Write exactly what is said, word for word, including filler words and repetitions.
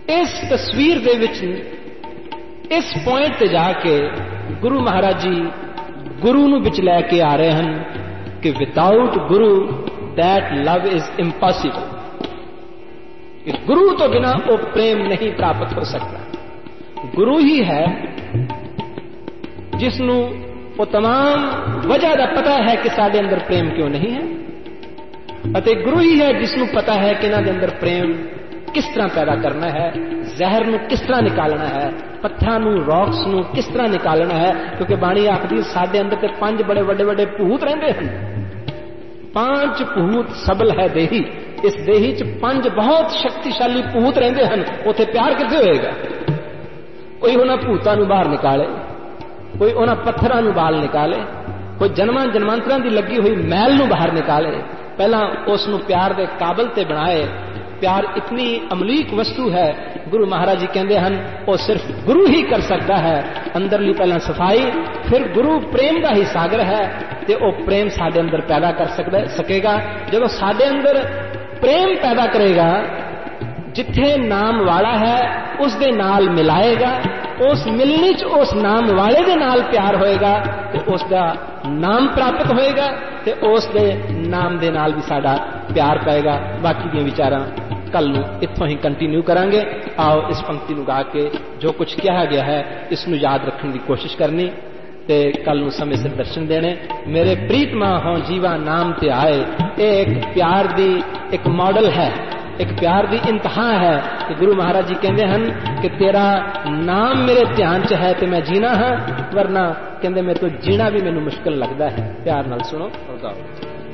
इस तस्वीर दे विच इस पॉइंट ते जाके गुरु महाराज जी गुरु नूं विच लैके आ रहे हैं कि without Guru that love is impossible. गुरु तो बिना वो प्रेम नहीं प्राप्त हो सकता। गुरु ही है जिसनूं वो तमाम वजह का पता है कि साडे अंदर प्रेम क्यों नहीं है, अते गुरु ही है जिसनूं पता है कि इन्हां दे अंदर प्रेम किस तरह पैदा करना है, जहर नूं किस तरह निकालना है, पत्थरां नूं रॉक्स नूं किस तरह निकालना है। क्योंकि बाणी आखदी साडे अंदर ते पंज बड़े बड़े बड़े भूत रहिंदे हन। पांच भूत सबल है देही, इस देही च पंज बहुत शक्तिशाली भूत रहिंदे हन। उत्थे प्यार कित्थे होएगा? कोई उन्हां भूतां नूं बाहर निकाले, कोई उन्हां पत्थरां नूं बाल निकाले, कोई जन्मां जन्मांतरां दी लगी हुई मैल नूं बाहर निकाले, पहला उसनूं प्यार दे काबिल ते बनाए। प्यार इतनी अमलीक वस्तु है, गुरु महाराज जी कहते हैं वो सिर्फ गुरु ही कर सकता है। अंदरली पहला सफाई, फिर गुरु प्रेम का ही सागर है, तो वो प्रेम साडे अंदर पैदा कर सकता सकेगा। जब साडे अंदर प्रेम पैदा करेगा, जिथे नाम वाला है उस दे नाल मिलाएगा, उस मिलनी च उस नाम वाले दे नाल प्यार होएगा, तो उसका नाम प्राप्त होएगा, तो उस दे नाम दे नाल भी साडा प्यार पाएगा। बाकी दी विचारां कल नूं इत्थों ही कंटिन्यू करांगे। आओ इस पंक्ति नूं गा के जो कुछ कहा गया है इसनूं याद रखने की कोशिश करनी, ते कल नूं समय सिर दर्शन देने। मेरे प्रीतमा हों जीवा नाम ते आए, एक प्यार दी एक मॉडल है, एक प्यार दी इंतहा है कि गुरु महाराज जी कहते हैं कि तेरा नाम मेरे ध्यान च है तो मैं जीना हाँ, वरना कहते मेरे तो जीना भी मैनू मुश्किल लगता है। प्यार नाल सुनो और गाओ।